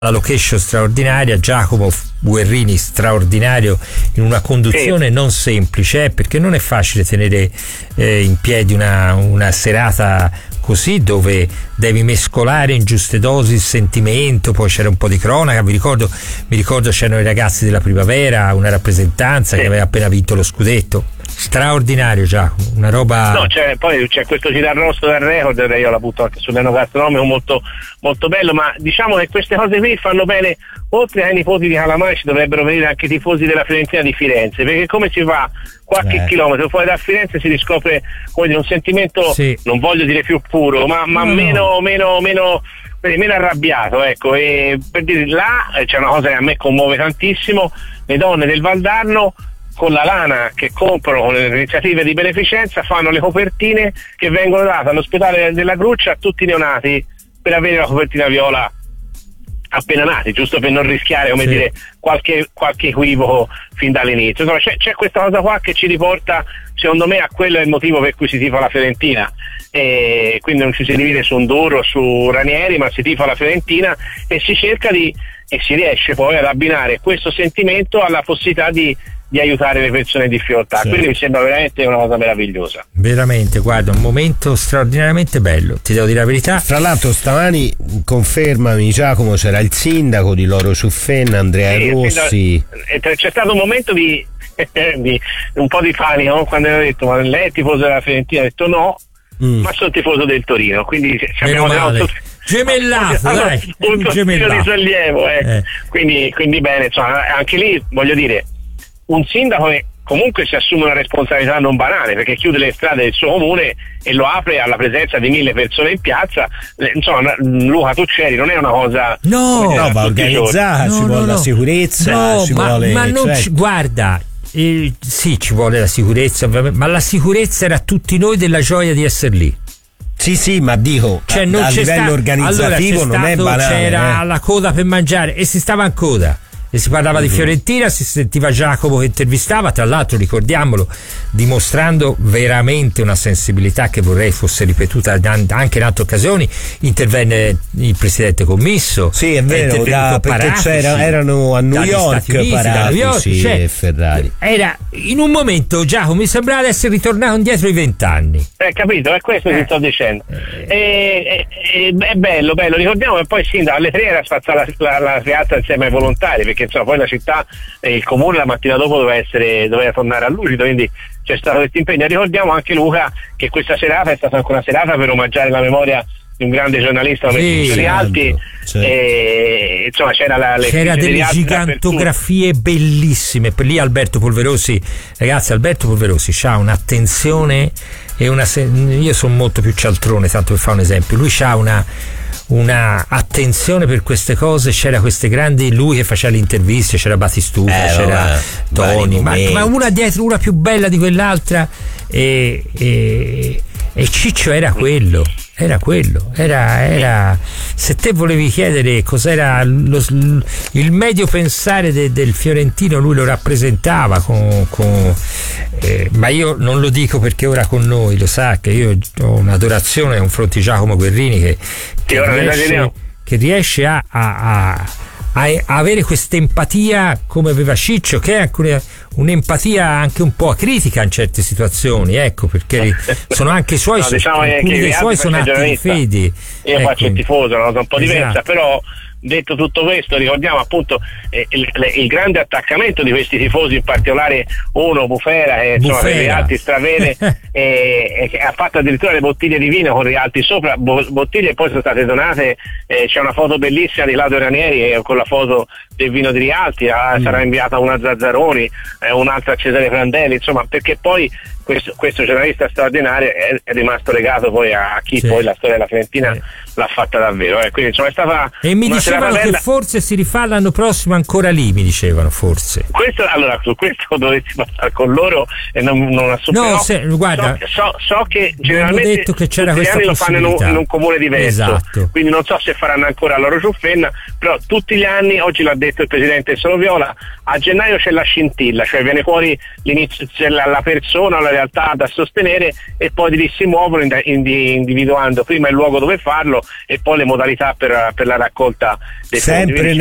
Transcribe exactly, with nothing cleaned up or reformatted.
la location straordinaria, Giacomo Guerrini straordinario in una conduzione sì. non semplice, eh, perché non è facile tenere eh, in piedi una, una serata così, dove devi mescolare in giuste dosi il sentimento, poi c'era un po' di cronaca, vi ricordo, mi ricordo c'erano i ragazzi della Primavera, una rappresentanza sì. che aveva appena vinto lo scudetto. Straordinario, Giacomo, una roba. No, c'è, poi c'è questo girarrosto del record, io la butto anche sull'enogastronomico, molto, molto bello, ma diciamo che queste cose qui fanno bene, oltre ai nipoti di Calamai ci dovrebbero venire anche i tifosi della Fiorentina di Firenze, perché come si fa qualche eh. chilometro fuori da Firenze si riscopre come dire, un sentimento, sì. non voglio dire più puro, ma, ma no. meno, meno, meno, meno arrabbiato, ecco, e per dire là c'è una cosa che a me commuove tantissimo, le donne del Valdarno con la lana che comprano con le iniziative di beneficenza fanno le copertine che vengono date all'ospedale della Croce a tutti i neonati per avere la copertina viola appena nati, giusto per non rischiare come sì. dire qualche, qualche equivoco fin dall'inizio. Insomma, c'è, c'è questa cosa qua che ci riporta secondo me a quello è il motivo per cui si tifa la Fiorentina, e quindi non ci si divide su Ndurro, su Ranieri, ma si tifa la Fiorentina e si cerca di e si riesce poi ad abbinare questo sentimento alla possibilità di di aiutare le persone in difficoltà, sì. quindi mi sembra veramente una cosa meravigliosa. Veramente, guarda, un momento straordinariamente bello, ti devo dire la verità. Fra l'altro stamani, confermami Giacomo, c'era il sindaco di Loro Ciuffenna, Andrea sì, Rossi. C'è stato un momento di, di un po' di panico quando hanno detto ma lei è tifoso della Fiorentina, ha detto no, mm. ma sono tifoso del Torino, quindi ci abbiamo dato gemellato, allora, dai, un gemellato di sollievo, eh. Eh. Quindi, quindi bene, insomma, anche lì voglio dire un sindaco che comunque si assume una responsabilità non banale, perché chiude le strade del suo comune e lo apre alla presenza di mille persone in piazza. Insomma, Luca Tucceri non è una cosa no, no va organizzata, no, ci no, vuole no. la sicurezza, no, ci ma, vuole, ma non cioè... ci, guarda eh, sì, ci vuole la sicurezza ovviamente, ma la sicurezza era tutti noi della gioia di essere lì. Sì, sì, ma dico, cioè, a, non a c'è livello sta... organizzativo allora, non stato, è banale. C'era eh. la coda per mangiare e si stava in coda. E si parlava mm-hmm. di Fiorentina, si sentiva Giacomo che intervistava, tra l'altro ricordiamolo, dimostrando veramente una sensibilità che vorrei fosse ripetuta anche in altre occasioni. Intervenne il presidente Commisso, sì è vero, da, perché c'era, erano a New York Uniti, Paratici cioè, e Ferrari. Era in un momento Giacomo mi sembrava di essere ritornato indietro i vent'anni. Eh, capito, è questo eh. che sto dicendo. Eh. E, e, è bello, bello, ricordiamo che poi sì, alle tre era spazzata la, la, la piazza insieme ai volontari, perché insomma poi la città e il comune la mattina dopo doveva essere doveva tornare a lucido, quindi c'è stato questo impegno. Ricordiamo anche Luca che questa serata è stata anche una serata per omaggiare la memoria di un grande giornalista come sì, Rialti, certo. e insomma c'era la le c'era delle gigantografie bellissime, per lì Alberto Polverosi, ragazzi, Alberto Polverosi c'ha un'attenzione e una io sono molto più cialtrone, tanto per fare un esempio, lui c'ha una una attenzione per queste cose, c'era queste grandi, lui che faceva le interviste, c'era Battistuta, eh, c'era vabbè, Toni, ma, ma una dietro una più bella di quell'altra, e, e, e Ciccio era quello era quello era, era se te volevi chiedere cos'era lo, il medio pensare de, del fiorentino, lui lo rappresentava con, con eh, ma io non lo dico perché ora con noi, lo sa che io ho un'adorazione nei confronti di Giacomo Guerrini che, che, riesce, che riesce a, a, a a avere questa empatia come aveva Ciccio, che è anche un'empatia anche un po' acritica in certe situazioni, ecco, perché sono anche i suoi, no, diciamo alcuni dei suoi sono atti di fede. Io ecco. faccio il tifoso, una cosa un po' esatto. diversa, però detto tutto questo ricordiamo appunto eh, il, il grande attaccamento di questi tifosi, in particolare uno Bufera che insomma per Rialti stravede e, e ha fatto addirittura le bottiglie di vino con Rialti sopra, bo, bottiglie poi sono state donate, eh, c'è una foto bellissima di Claudio Ranieri eh, con la foto del vino di Rialti, ah, mm. sarà inviata una a Zazzaroni, eh, un'altra a Cesare Prandelli, insomma, perché poi questo, questo giornalista straordinario è, è rimasto legato poi a chi sì. poi la storia della Fiorentina sì. l'ha fatta davvero, eh. Quindi insomma è stata e mi dicevano che forse si rifà l'anno prossimo ancora lì, mi dicevano forse questo, allora su questo dovessi parlare con loro e non, non assumerò, no, se, guarda, so, so, so che generalmente detto che c'era tutti gli anni lo fanno in un, in un comune diverso, esatto. quindi non so se faranno ancora a Loro Ciuffenna, però tutti gli anni, oggi l'ha detto il presidente Solo Viola, a gennaio c'è la scintilla, cioè viene fuori l'inizio, c'è la, la persona, la realtà da sostenere e poi di lì si muovono individuando prima il luogo dove farlo e poi le modalità per, per la raccolta dei sempre fondi.